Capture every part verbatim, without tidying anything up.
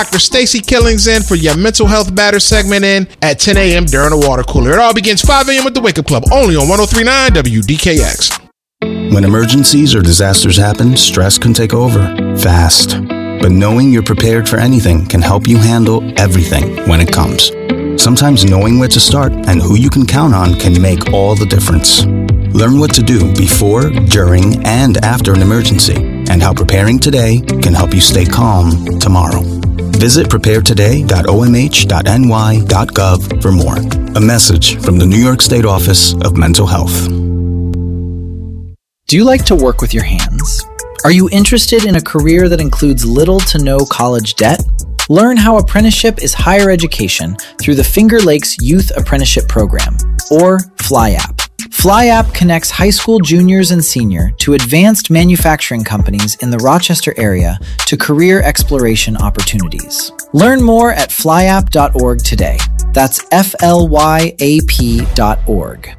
Doctor Stacy Killings in for your mental health batter segment in at ten a.m. during the water cooler. It all begins five a.m. with the Wake Up Club, only on one oh three point nine W D K X. When emergencies or disasters happen, stress can take over fast. But knowing you're prepared for anything can help you handle everything when it comes. Sometimes knowing where to start and who you can count on can make all the difference. Learn what to do before, during, and after an emergency, and how preparing today can help you stay calm tomorrow. Visit prepare today dot o m h dot n y dot gov for more. A message from the New York State Office of Mental Health. Do you like to work with your hands? Are you interested in a career that includes little to no college debt? Learn how apprenticeship is higher education through the Finger Lakes Youth Apprenticeship Program, or FlyApp. FlyApp connects high school juniors and senior to advanced manufacturing companies in the Rochester area to career exploration opportunities. Learn more at flyapp dot org today. That's F L Y A P dot org.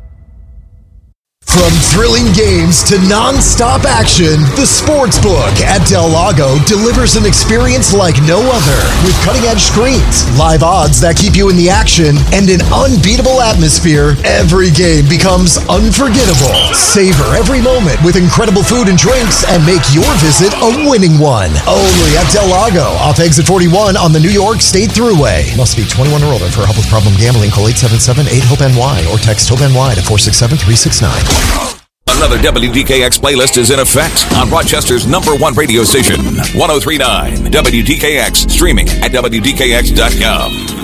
From thrilling games to non-stop action, the Sportsbook at Del Lago delivers an experience like no other. With cutting-edge screens, live odds that keep you in the action, and an unbeatable atmosphere, every game becomes unforgettable. Savor every moment with incredible food and drinks and make your visit a winning one. Only at Del Lago, off Exit forty-one on the New York State Thruway. Must be twenty-one or older. For help with problem gambling, call eight seven seven, eight, hope N Y or text HOPE-NY to four six seven, three six nine. Another W D K X playlist is in effect on Rochester's number one radio station, one oh three point nine W D K X, streaming at W D K X dot com.